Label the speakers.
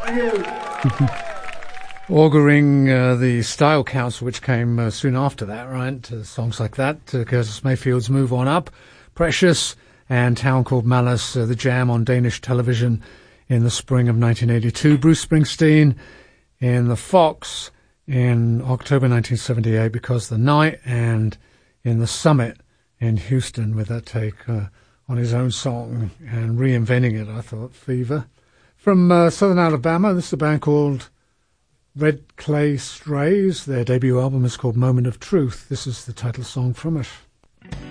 Speaker 1: Auguring the Style Council, which came soon after that, right? Songs like that, Curtis Mayfield's Move On Up, Precious, and Town Called Malice, the Jam on Danish television in the spring of 1982. Bruce Springsteen in The Fox in October 1978, Because the Night, and in The Summit in Houston with that take on his own song and reinventing it, I thought, Fever. From Southern Alabama, this is a band called Red Clay Strays. Their debut album is called Moment of Truth. This is the title song from it.